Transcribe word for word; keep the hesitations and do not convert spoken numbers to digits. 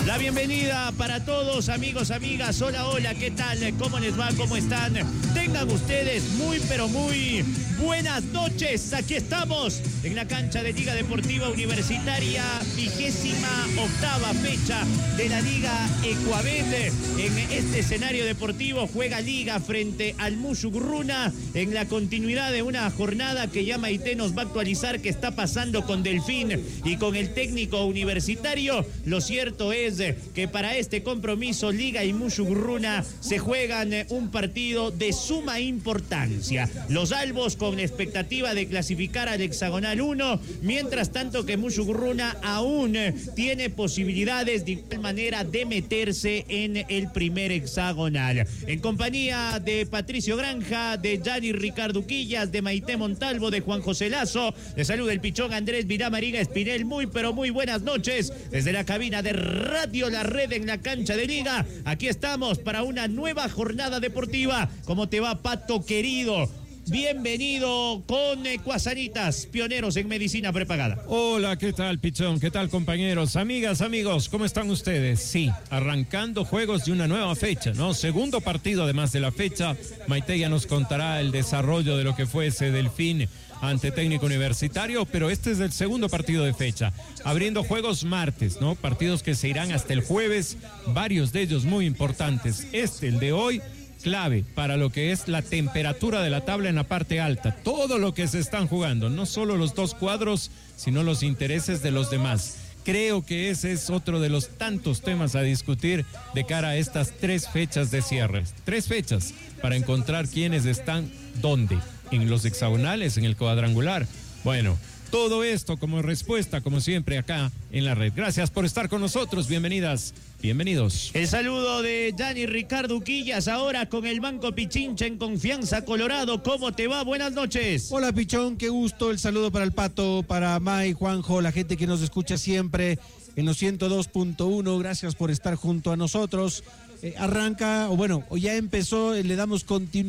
La bienvenida para todos, amigos, amigas. Hola, hola, ¿qué tal? ¿Cómo les va? ¿Cómo están? Tengan ustedes muy, pero muy buenas noches. Aquí estamos en la cancha de Liga Deportiva Universitaria, vigésima octava fecha de la Liga Ecuabet. En este escenario deportivo juega Liga frente al Musugruna en la continuidad de una jornada que ya Maite nos va a actualizar qué está pasando con Delfín y con el técnico universitario. Lo cierto es que para este compromiso Liga y Musugruna se juegan un partido de suma importancia. Los albos con la expectativa de clasificar al hexagonal uno, mientras tanto que Musugruna aún tiene posibilidades de igual manera de meterse en el primer hexagonal. En compañía de Patricio Granja, de Gianni Ricardo Quillas, de Maite Montalvo, de Juan José Lazo, de salud el pichón Andrés Viramariga Espinel. Muy pero muy buenas noches desde la cabina de Radio La Red en la cancha de Liga. Aquí estamos para una nueva jornada deportiva. ¿Cómo te va, Pato querido? Bienvenido con Ecuasanitas, pioneros en medicina prepagada. Hola, ¿qué tal, Pichón? ¿Qué tal, compañeros? Amigas, amigos, ¿cómo están ustedes? Sí, arrancando juegos de una nueva fecha, ¿no? Segundo partido además de la fecha. Maite ya nos contará el desarrollo de lo que fue ese Delfín ante Técnico Universitario, pero este es el segundo partido de fecha. Abriendo juegos martes, ¿no? Partidos que se irán hasta el jueves, varios de ellos muy importantes. Este, el de hoy, clave para lo que es la temperatura de la tabla en la parte alta. Todo lo que se están jugando, no solo los dos cuadros, sino los intereses de los demás. Creo que ese es otro de los tantos temas a discutir de cara a estas tres fechas de cierre. Tres fechas para encontrar quiénes están dónde, en los hexagonales, en el cuadrangular. Bueno, todo esto como respuesta, como siempre, acá en la red. Gracias por estar con nosotros. Bienvenidas, bienvenidos. El saludo de Gianni Ricardo Quillas, ahora con el Banco Pichincha en Confianza Colorado. ¿Cómo te va? Buenas noches. Hola, Pichón, qué gusto. El saludo para el Pato, para May, Juanjo, la gente que nos escucha siempre en los ciento dos punto uno. Gracias por estar junto a nosotros. Eh, arranca, o bueno, o ya empezó, eh, le damos continuidad